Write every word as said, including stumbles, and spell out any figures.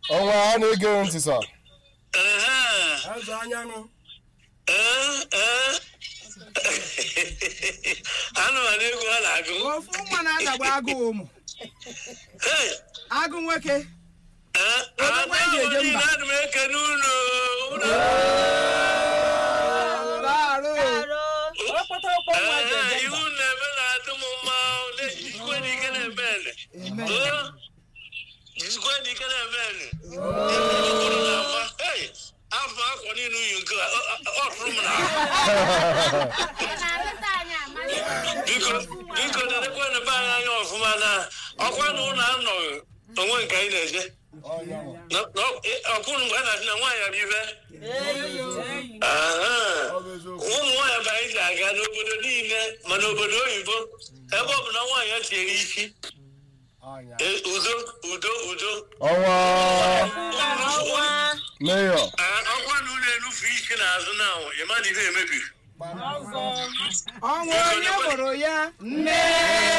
Ọnwa a na-ege ntị sa. Azụ anya nụ. Anụ ma na-egwu ha na-agụ. Ofu nwa na-adagba agụ ụmụ. Agụ nwoke. Anụ na-adụ m eke n'ụlọ. Iwu na-eme na-adụ m mma. Jizikwe n'ike na-eme ele. Jizikwe n'ike na-eme ele. Afọ akwa niile uyu nke ọ fụrụ m n'ahụ. Biko dedekwa na be anyị anya ọfụma na ọkwa na ụlọ anọghị onwe nke anyị na-eje. Ọkwụrụ mgbe a na-asị na nwaanyị abịa ibe. Ụmụ nwaanyị bụ anyị ji aga n'obodo niile ma n'obodo oyibo ebe ọ bụ na nwaanyị ya tinyere isi. Udo, udo, udo. Ọnwa Mayor. Ọkwa na ụlọ enufu isi n'azụ na ahụ, ịma na ihe emebiri. Ọnwa onye bụrụ ya nne.